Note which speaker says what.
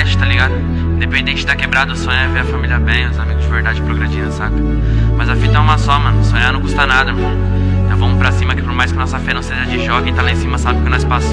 Speaker 1: verdade, tá ligado? Independente da quebrada, o sonho é ver a família bem, os amigos de verdade progredindo, saca? Mas a fita é uma só, mano. Sonhar não custa nada, mano. Então vamos pra cima, que por mais que nossa fé não seja de jogo, quem tá lá em cima sabe o que nós passamos.